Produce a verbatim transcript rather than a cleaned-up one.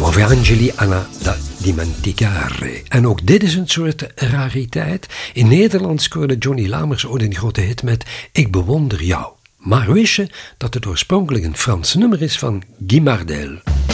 Nuovi angeli Anna da dimenticare. En ook dit is een soort rariteit. In Nederland scoorde Johnny Lamers ooit een grote hit met Ik bewonder jou. Maar wist je dat het oorspronkelijk een Frans nummer is van Guy Mardel?